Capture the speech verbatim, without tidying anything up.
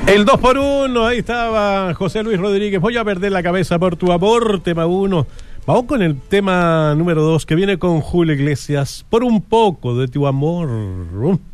El dos por uno, ahí estaba José Luis Rodríguez. Voy a perder la cabeza por tu amor, tema uno. Vamos con el tema número dos, que viene con Julio Iglesias. Por un poco de tu amor.